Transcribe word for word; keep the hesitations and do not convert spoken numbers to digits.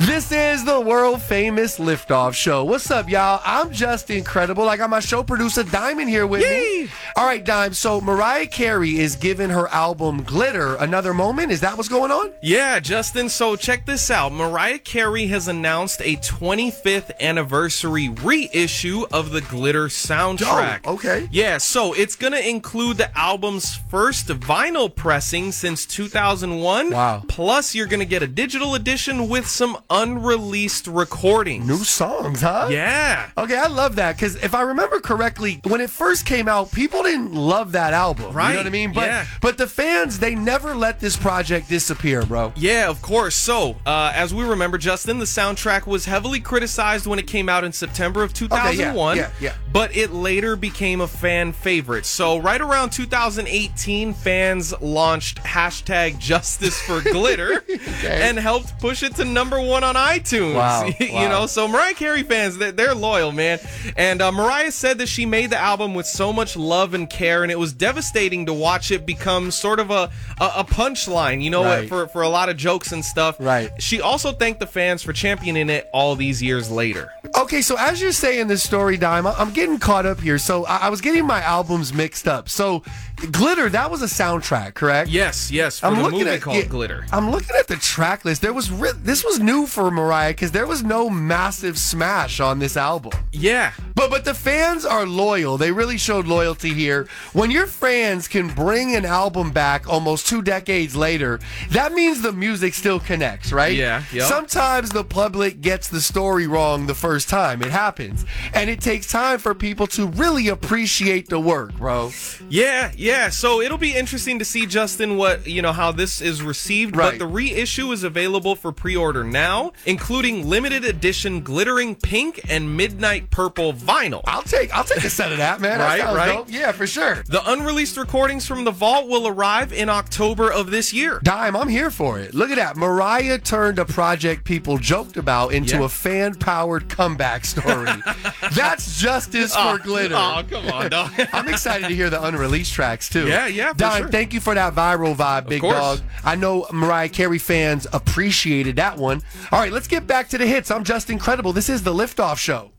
This is the world famous Liftoff Show. What's up, y'all? I'm just incredible. I got my show producer Diamond here with Yay! me. All right, Dime. So Mariah Carey is giving her album Glitter another moment. Is that what's going on? Yeah, Justin. So check this out. Mariah Carey has announced a twenty-fifth anniversary reissue of the Glitter soundtrack. Oh, okay. Yeah, so it's going to include the album's first vinyl pressing since two thousand one. Wow. Plus, you're going to get a digital edition with some unreleased recordings. New songs, huh? Yeah. Okay, I love that because if I remember correctly, when it first came out, people didn't love that album. Right. You know what I mean? But, yeah. but the fans, they never let this project disappear, bro. Yeah, of course. So, uh, as we remember, Justin, the soundtrack was heavily criticized when it came out in September of two thousand one. Okay, yeah, yeah, yeah. But it later became a fan favorite. So, right around two thousand eighteen, fans launched hashtag Justice for Glitter Okay. and helped push it to number one on iTunes. Wow, you wow. know, so Mariah Carey fans, they're, they're loyal, man. And uh, Mariah said that she made the album with so much love and care, and it was devastating to watch it become sort of a, a, a punchline, you know, Right. for, for a lot of jokes and stuff. Right. She also thanked the fans for championing it all these years later. Okay, so as you're saying this story, Dime, I- I'm getting caught up here. So I, I was getting my albums mixed up. So Glitter, that was a soundtrack, correct? Yes, yes, for I'm the looking movie at called yeah, Glitter. I'm looking at the track list. There was re- this was new for Mariah because there was no massive smash on this album. Yeah. But but the fans are loyal. They really showed loyalty here. When your fans can bring an album back almost two decades later, that means the music still connects, right? Yeah, yep. Sometimes the public gets the story wrong the first time. It happens. And it takes time for people to really appreciate the work, bro. Yeah, yeah. So it'll be interesting to see, Justin, what, you know, how this is received. Right. But the reissue is available for pre-order now, including limited edition glittering pink and midnight purple vinyl. I'll take I'll take a set of that, man. That Right, sounds right. dope. Yeah, for sure. The unreleased recordings from the vault will arrive in October of this year. Dime, I'm here for it. Look at that. Mariah turned a project people joked about into Yeah. a fan-powered comeback story. That's justice for Glitter. Oh, come on, dog. I'm excited to hear the unreleased tracks, too. Yeah, yeah, for Dime, sure. thank you for that viral vibe, big course. dog. I know Mariah Carey fans appreciated that one. All right, let's get back to the hits. I'm just incredible. This is the Liftoff Show.